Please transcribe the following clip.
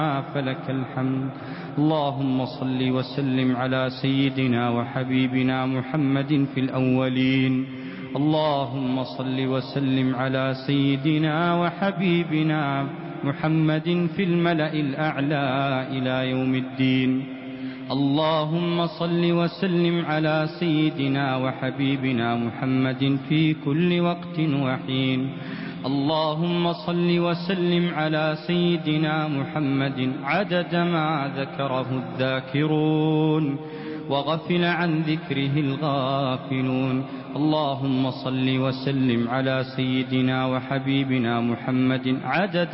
فلك الحمد. اللهم صل وسلم على سيدنا وحبيبنا محمد في الأولين. اللهم صل وسلم على سيدنا وحبيبنا محمد في الملأ الأعلى إلى يوم الدين. اللهم صل وسلم على سيدنا وحبيبنا محمد في كل وقت وحين. اللهم صل وسلم على سيدنا محمد عدد ما ذكره الذاكرون وغفل عن ذكره الغافلون. اللهم صل وسلم على سيدنا وحبيبنا محمد عدد